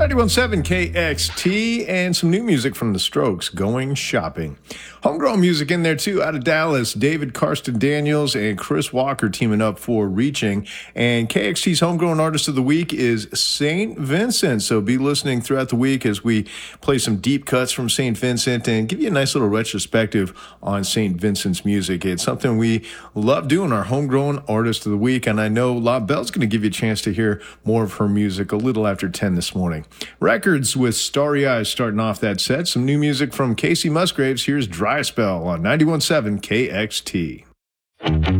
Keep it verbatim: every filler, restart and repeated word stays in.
ninety-one point seven K X T and some new music from The Strokes, Going Shopping. Homegrown music in there too, out of Dallas. David Karsten Daniels and Chris Walker teaming up for Reaching. And K X T's Homegrown Artist of the Week is Saint Vincent. So be listening throughout the week as we play some deep cuts from Saint Vincent and give you a nice little retrospective on Saint Vincent's music. It's something we love doing, our Homegrown Artist of the Week. And I know La Belle's going to give you a chance to hear more of her music a little after ten this morning. Records with Starry Eyes starting off that set. Some new music from Casey Musgraves. Here's Dry Spell on ninety-one point seven K X T.